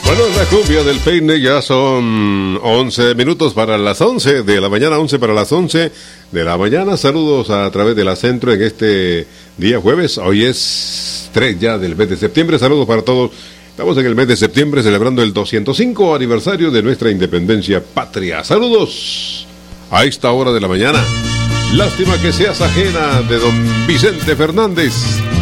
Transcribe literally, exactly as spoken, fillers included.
Bueno, la cumbia del peine, ya son once minutos para las once de la mañana, once para las once de la mañana. Saludos a través de la Centro en este día jueves. Hoy es tres ya del mes de septiembre. Saludos para todos. Estamos en el mes de septiembre celebrando el doscientos cinco aniversario de nuestra independencia patria. Saludos a esta hora de la mañana. Lástima que seas ajena, de don Vicente Fernández.